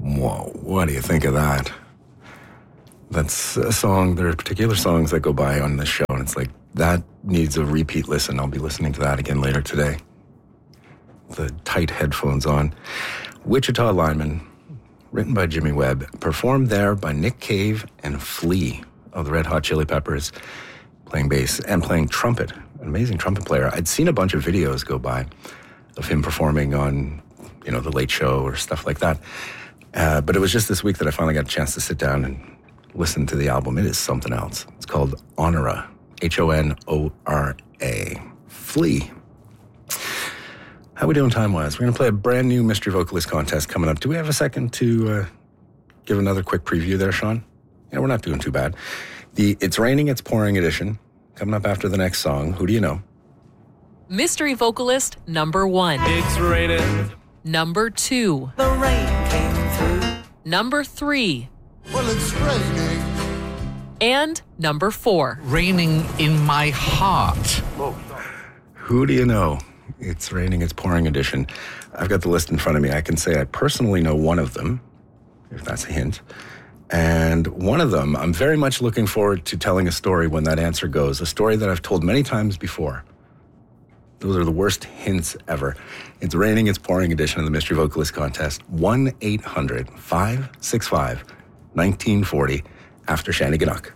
Whoa, what do you think of that? That's a song. There are particular songs that go by on this show, and it's like, that needs a repeat listen. I'll be listening to that again later today. The tight headphones on. Wichita Lineman, written by Jimmy Webb, performed there by Nick Cave and Flea of the Red Hot Chili Peppers, playing bass and playing trumpet. An amazing trumpet player. I'd seen a bunch of videos go by of him performing on, The Late Show or stuff like that. But it was just this week that I finally got a chance to sit down and listen to the album. It is something else. It's called Honora. Honora. Flea. How we doing time-wise? We're going to play a brand new mystery vocalist contest coming up. Do we have a second to give another quick preview there, Sean? Yeah, we're not doing too bad. The It's Raining, It's Pouring edition, coming up after the next song. Who do you know? Mystery vocalist number 1. It's raining. Number 2. The rain came through. Number 3. Well, it's raining. And number 4. Raining in my heart. Who do you know? It's Raining, It's Pouring edition. I've got the list in front of me. I can say I personally know one of them, if that's a hint. And one of them, I'm very much looking forward to telling a story when that answer goes, a story that I've told many times before. Those are the worst hints ever. It's Raining, It's Pouring edition of the Mystery Vocalist Contest. 1-800-565-1940 after Shanny Gannock.